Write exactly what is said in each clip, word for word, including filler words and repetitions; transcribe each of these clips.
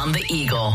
on the Eagle.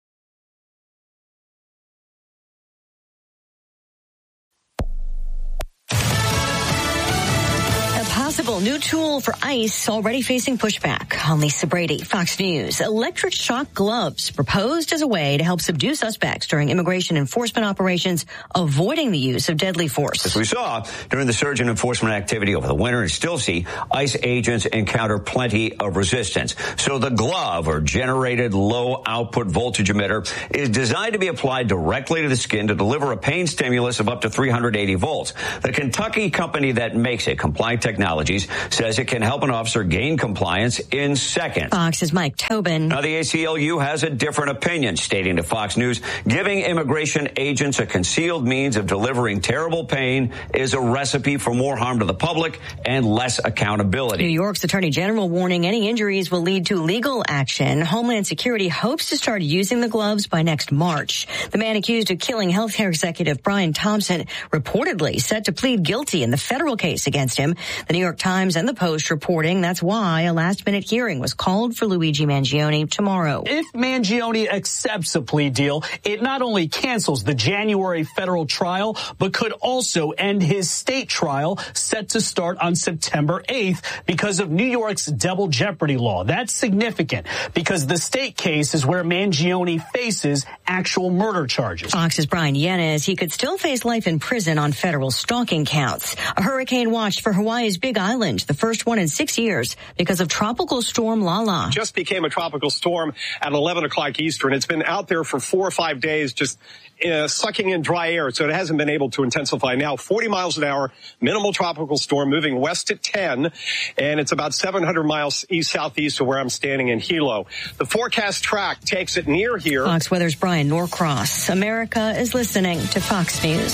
Possible new tool for ICE already facing pushback. I'm Lisa Brady, Fox News. Electric shock gloves proposed as a way to help subdue suspects during immigration enforcement operations, avoiding the use of deadly force. As we saw during the surge in enforcement activity over the winter and still see, ICE agents encounter plenty of resistance. So the glove, or generated low output voltage emitter, is designed to be applied directly to the skin to deliver a pain stimulus of up to three hundred eighty volts. The Kentucky company that makes it, Compliant Technologies, says it can help an officer gain compliance in seconds. Fox's Mike Tobin. Now, the A C L U has a different opinion, stating to Fox News, giving immigration agents a concealed means of delivering terrible pain is a recipe for more harm to the public and less accountability. New York's Attorney General warning any injuries will lead to legal action. Homeland Security hopes to start using the gloves by next March. The man accused of killing healthcare executive Brian Thompson reportedly set to plead guilty in the federal case against him. The New York Times and the Post reporting that's why a last-minute hearing was called for Luigi Mangione tomorrow. If Mangione accepts a plea deal, it not only cancels the January federal trial, but could also end his state trial set to start on September eighth because of New York's double jeopardy law. That's significant because the state case is where Mangione faces actual murder charges. Fox's Brian Yennes, he could still face life in prison on federal stalking counts. A hurricane watch for Hawaii's Big Island, the first one in six years because of tropical storm Lala. Just became a tropical storm at eleven o'clock Eastern. It's been out there for four or five days, just uh, sucking in dry air, so it hasn't been able to intensify. Now, forty miles an hour, minimal tropical storm, moving west at ten, and it's about seven hundred miles east-southeast of where I'm standing in Hilo. The forecast track takes it near here. Fox Weather's Brian Norcross. America is listening to Fox News.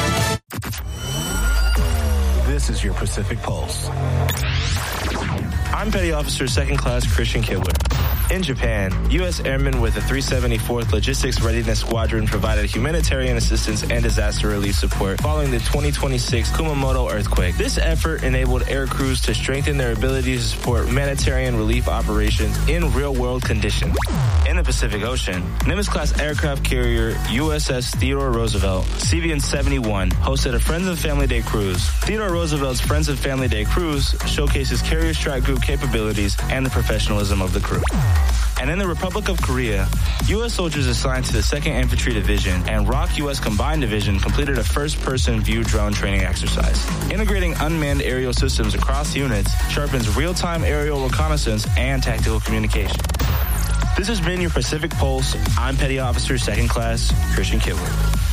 This is your Pacific Pulse. I'm Petty Officer Second Class Christian Kibler. In Japan, U S airmen with the three seventy-fourth Logistics Readiness Squadron provided humanitarian assistance and disaster relief support following the twenty twenty-six Kumamoto earthquake. This effort enabled air crews to strengthen their ability to support humanitarian relief operations in real-world conditions. In the Pacific Ocean, Nimitz-class aircraft carrier U S S Theodore Roosevelt, C V N seventy-one, hosted a Friends and Family Day cruise. Theodore Roosevelt's Friends and Family Day cruise showcases carrier strike group capabilities and the professionalism of the crew. And in the Republic of Korea, U S soldiers assigned to the second Infantry Division and R O C U S Combined Division completed a first-person view drone training exercise. Integrating unmanned aerial systems across units sharpens real-time aerial reconnaissance and tactical communication. This has been your Pacific Pulse. I'm Petty Officer Second Class Christian Kibler.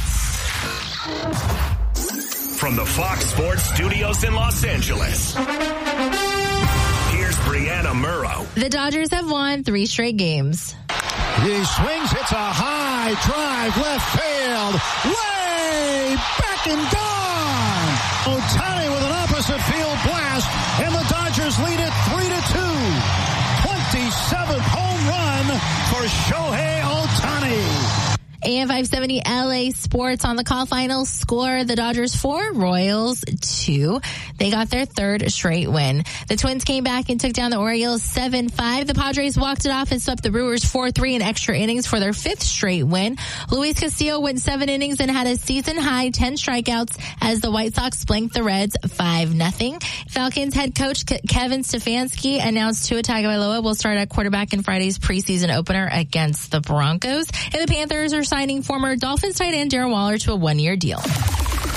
From the Fox Sports Studios in Los Angeles, here's Brianna Murrow. The Dodgers have won three straight games. He swings, hits a high drive, left field, way back and gone. Ohtani with an opposite field blast, and the Dodgers lead it three to two. twenty-seventh home run for Shohei Ohtani. A M five seventy L A Sports on the call final score. The Dodgers four, Royals two. They got their third straight win. The Twins came back and took down the Orioles seven five. The Padres walked it off and swept the Brewers four three in extra innings for their fifth straight win. Luis Castillo went seven innings and had a season-high ten strikeouts as the White Sox blanked the Reds five nothing. Falcons head coach Kevin Stefanski announced Tua Tagovailoa will start at quarterback in Friday's preseason opener against the Broncos. And the Panthers are signing former Dolphins tight end Darren Waller to a one-year deal.